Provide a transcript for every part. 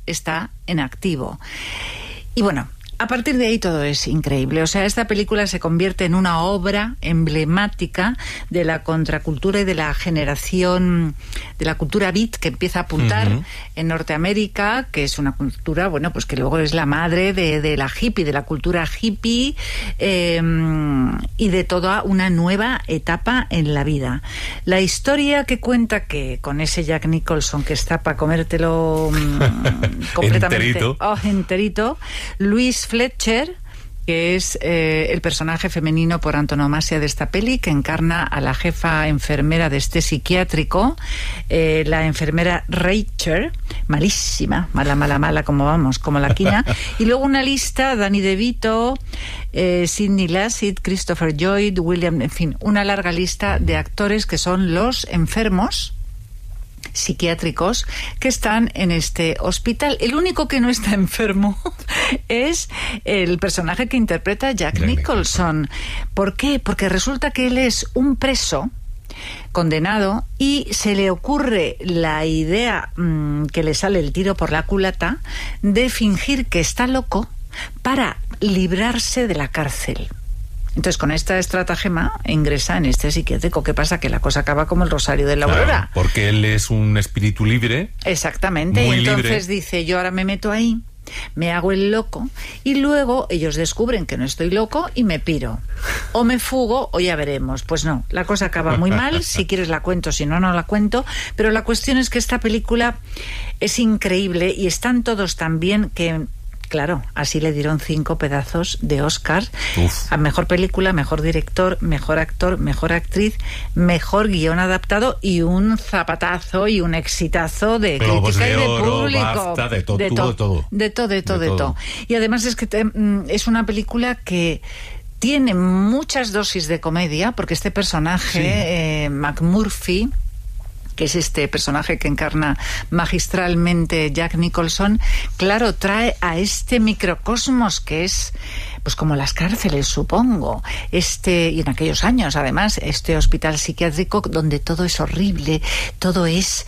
está en activo. Y bueno, a partir de ahí todo es increíble. O sea, esta película se convierte en una obra emblemática de la contracultura y de la generación de la cultura beat que empieza a apuntar en Norteamérica, que es una cultura, bueno, pues que luego es la madre de la hippie, de la cultura hippie, y de toda una nueva etapa en la vida. La historia que cuenta, que con ese Jack Nicholson que está para comértelo completamente enterito, Louise Fletcher, que es el personaje femenino por antonomasia de esta peli, que encarna a la jefa enfermera de este psiquiátrico, la enfermera Rachel, malísima, mala, como la quina. Y luego una lista: Danny DeVito, Sidney Lumet, Christopher Lloyd, William, en fin, una larga lista de actores que son los enfermos psiquiátricos que están en este hospital. El único que no está enfermo es el personaje que interpreta Jack Nicholson. ¿Por qué? Porque resulta que él es un preso condenado y se le ocurre la idea, que le sale el tiro por la culata, de fingir que está loco para librarse de la cárcel. Entonces, con esta estratagema ingresa en este psiquiátrico. ¿Qué pasa? Que la cosa acaba como el Rosario de la Aurora. Claro, porque él es un espíritu libre. Exactamente. Muy y entonces libre. dice: yo ahora me meto ahí, me hago el loco, y luego ellos descubren que no estoy loco y me piro. O me fugo, o ya veremos. Pues no, la cosa acaba muy mal. Si quieres la cuento, si no, no la cuento. Pero la cuestión es que esta película es increíble y están todos tan bien que... Claro, así le dieron 5 pedazos de Oscar a mejor película, mejor director, mejor actor, mejor actriz, mejor guión adaptado y un zapatazo y un exitazo de Globos crítica de y de oro, público. BAFTA, de todo. Y además es que es una película que tiene muchas dosis de comedia, porque este personaje, McMurphy, que es este personaje que encarna magistralmente Jack Nicholson, claro, trae a este microcosmos que es, pues como las cárceles, supongo, y en aquellos años, además, este hospital psiquiátrico donde todo es horrible, todo es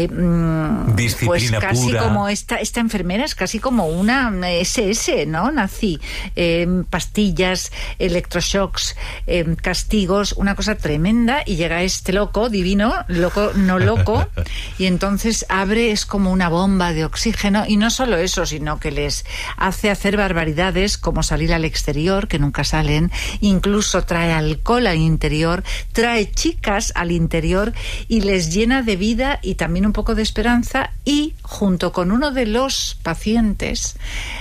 pues casi pura. Como esta enfermera es casi como una SS, ¿no? Nazi, pastillas, electroshocks, castigos, una cosa tremenda, y llega este loco, divino, loco, no loco, y entonces es como una bomba de oxígeno, y no solo eso, sino que les hace hacer barbaridades como salir al exterior, que nunca salen, incluso trae alcohol al interior, trae chicas al interior y les llena de vida y también un poco de esperanza, y junto con uno de los pacientes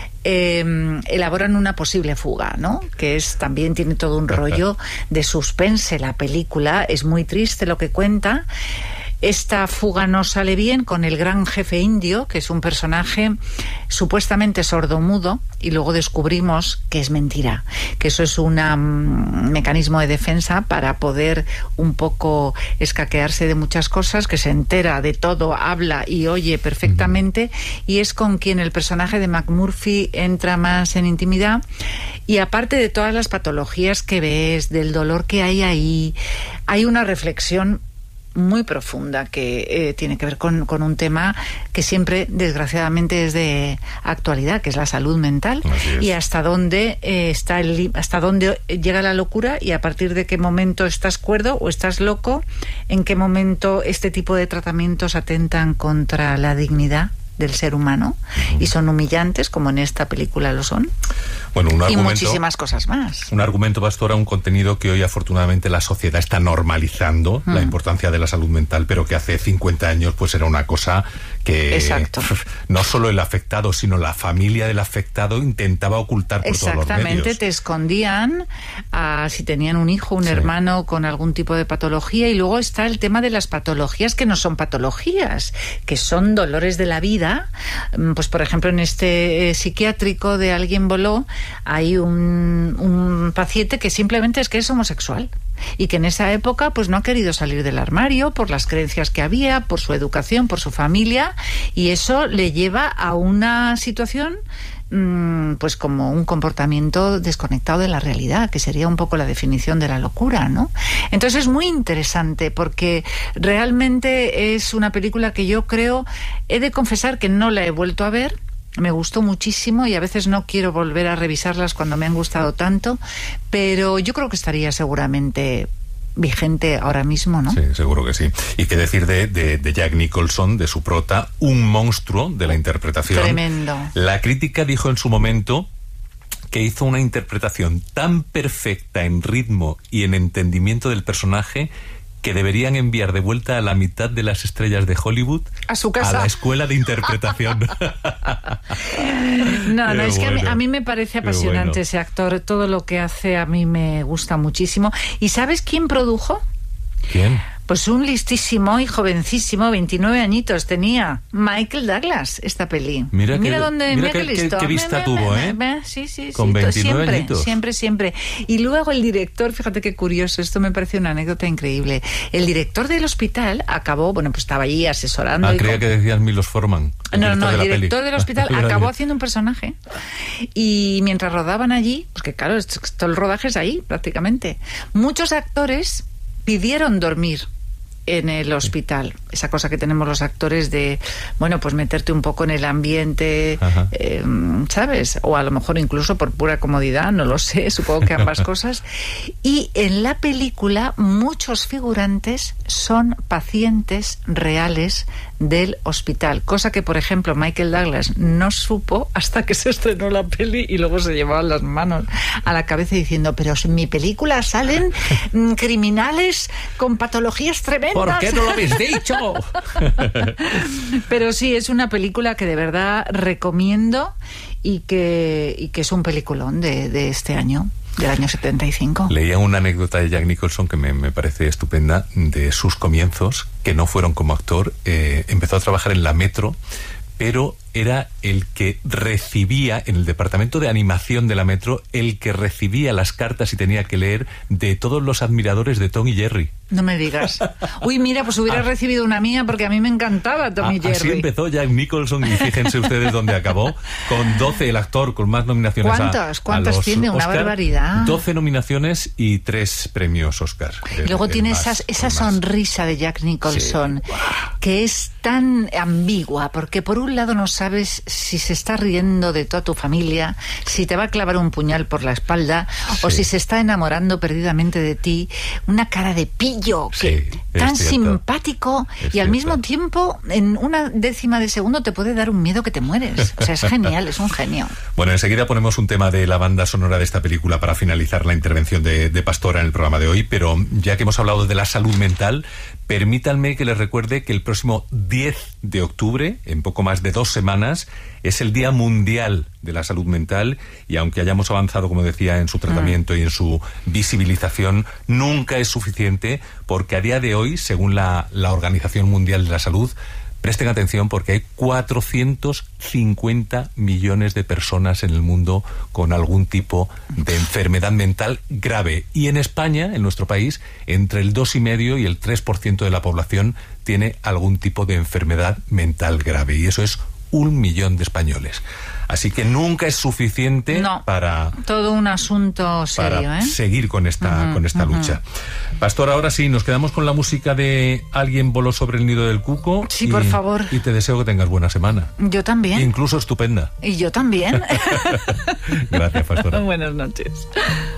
elaboran una posible fuga, ¿no? Que también tiene todo un rollo de suspense. La película es muy triste lo que cuenta. Esta fuga no sale bien con el gran jefe indio, que es un personaje supuestamente sordomudo, y luego descubrimos que es mentira, que eso es un mecanismo de defensa para poder un poco escaquearse de muchas cosas, que se entera de todo, habla y oye perfectamente, y es con quien el personaje de McMurphy entra más en intimidad. Y aparte de todas las patologías que ves, del dolor que hay ahí, hay una reflexión muy profunda que tiene que ver con un tema que siempre, desgraciadamente, es de actualidad, que es la salud mental, y hasta dónde hasta dónde llega la locura, y a partir de qué momento estás cuerdo o estás loco, en qué momento este tipo de tratamientos atentan contra la dignidad del ser humano y son humillantes, como en esta película lo son. Bueno, y muchísimas cosas más. Un argumento, Pastora, un contenido que hoy afortunadamente la sociedad está normalizando, la importancia de la salud mental, pero que hace 50 años pues era una cosa que no solo el afectado, sino la familia del afectado intentaba ocultar por todos los medios. Exactamente, te escondían si tenían un hijo, un hermano con algún tipo de patología. Y luego está el tema de las patologías que no son patologías, que son dolores de la vida. Pues por ejemplo, en este psiquiátrico de Alguien Voló hay un paciente que simplemente es que es homosexual, y que en esa época pues no ha querido salir del armario por las creencias que había, por su educación, por su familia, y eso le lleva a una situación pues como un comportamiento desconectado de la realidad, que sería un poco la definición de la locura, ¿no? Entonces es muy interesante porque realmente es una película que yo creo, he de confesar que no la he vuelto a ver. Me gustó muchísimo y a veces no quiero volver a revisarlas cuando me han gustado tanto, pero yo creo que estaría seguramente vigente ahora mismo, ¿no? Sí, seguro que sí. Y qué decir de Jack Nicholson, de su prota, un monstruo de la interpretación. Tremendo. La crítica dijo en su momento que hizo una interpretación tan perfecta en ritmo y en entendimiento del personaje que deberían enviar de vuelta a la mitad de las estrellas de Hollywood a su casa, a la escuela de interpretación. No, es que a mí me parece apasionante ese actor. Todo lo que hace a mí me gusta muchísimo. ¿Y sabes quién produjo? ¿Quién? Pues un listísimo y jovencísimo, 29 añitos tenía, Michael Douglas, esta peli. Mira qué listo. Qué vista tuvo, ¿eh? Sí. Con 29 añitos. Siempre. Y luego el director, fíjate qué curioso, esto me parece una anécdota increíble. El director del hospital acabó, pues estaba allí asesorando. Creía que decías Milos Forman. No, el director del hospital acabó haciendo un personaje. Y mientras rodaban allí, porque claro, todo el rodaje es ahí, prácticamente, muchos actores pidieron dormir en el hospital. Esa cosa que tenemos los actores de, bueno, pues meterte un poco en el ambiente, ¿sabes? O a lo mejor incluso por pura comodidad, no lo sé, supongo que ambas cosas. Y en la película muchos figurantes son pacientes reales del hospital, cosa que, por ejemplo, Michael Douglas no supo hasta que se estrenó la peli y luego se llevaban las manos a la cabeza diciendo, pero en mi película salen criminales con patologías tremendas. ¿Por qué no lo habéis dicho? Pero sí, es una película que de verdad recomiendo y que es un peliculón de este año. Del año 75. Leía una anécdota de Jack Nicholson que me parece estupenda, de sus comienzos, que no fueron como actor. Empezó a trabajar en la Metro, pero era el que recibía, en el departamento de animación de la Metro, el que recibía las cartas y tenía que leer de todos los admiradores de Tom y Jerry. No me digas. Uy, mira, pues hubiera recibido una mía porque a mí me encantaba Tom y Jerry. Así empezó Jack Nicholson y fíjense ustedes dónde acabó, con 12, el actor con más nominaciones. ¿Cuántas tiene? Una Oscar, barbaridad. 12 nominaciones y 3 premios Oscar. Y luego tiene esa sonrisa de Jack Nicholson, sí, que es tan ambigua, porque por un lado no sabes si se está riendo de toda tu familia, si te va a clavar un puñal por la espalda, o si se está enamorando perdidamente de ti. Una cara de pillo, tan simpático, y al mismo tiempo, en una décima de segundo te puede dar un miedo que te mueres. O sea, es genial, es un genio. Bueno, enseguida ponemos un tema de la banda sonora de esta película para finalizar la intervención de Pastora en el programa de hoy, pero ya que hemos hablado de la salud mental, permítanme que les recuerde que el próximo 10 de octubre, en poco más de 2 semanas, es el Día Mundial de la Salud Mental, y aunque hayamos avanzado, como decía, en su tratamiento y en su visibilización, nunca es suficiente, porque a día de hoy, según la Organización Mundial de la Salud, presten atención porque hay 450 millones de personas en el mundo con algún tipo de enfermedad mental grave. Y en España, en nuestro país, entre el 2,5% y el 3% de la población tiene algún tipo de enfermedad mental grave. Y eso es 1 millón de españoles. Así que nunca es suficiente para... Todo un asunto serio, para seguir con esta lucha. Pastor, ahora sí, nos quedamos con la música de Alguien voló sobre el nido del cuco. Sí, por favor. Y te deseo que tengas buena semana. Yo también. Incluso estupenda. Y yo también. Gracias, Pastora. Buenas noches.